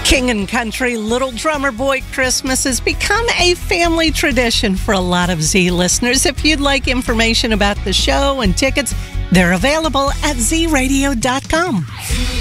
King and Country Little Drummer Boy Christmas has become a family tradition for a lot of Z listeners. If you'd like information about the show and tickets, they're available at zradio.com.